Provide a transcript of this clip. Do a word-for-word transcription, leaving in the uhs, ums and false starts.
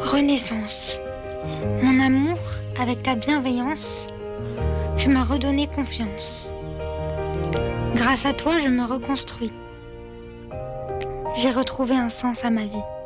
Renaissance. Mon amour, avec ta bienveillance, tu m'as redonné confiance. Grâce à toi, je me reconstruis. J'ai retrouvé un sens à ma vie.